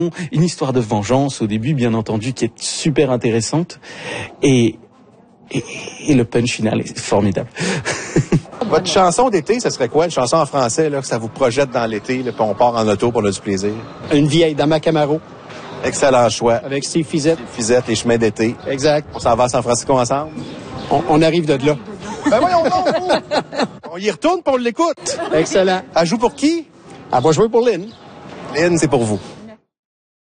Une histoire de vengeance au début, bien entendu, qui est super intéressante. Et le punch final est formidable. Votre chanson d'été, ça serait quoi? Une chanson en français, là, que ça vous projette dans l'été, là, puis on part en auto pour le du plaisir. Une vieille dans ma Camaro. Excellent choix. Avec Steve Fizette. Fizette, les chemins d'été. Exact. On s'en va à San Francisco ensemble? On arrive de là. Ben voyons donc! On y retourne pour on l'écoute. Excellent. Elle joue pour qui? Elle va jouer pour Lynn. Lynn, c'est pour vous.